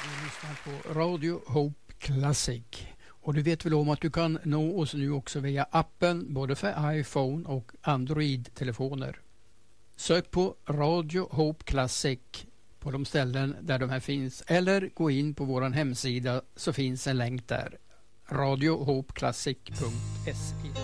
Du lyssnar på Radio Hope Classic. Och du vet väl om att du kan nå oss nu också via appen både för iPhone och Android-telefoner. Sök på Radio Hope Classic på de ställen där de här finns eller gå in på vår hemsida så finns en länk där. radiohopeclassic.se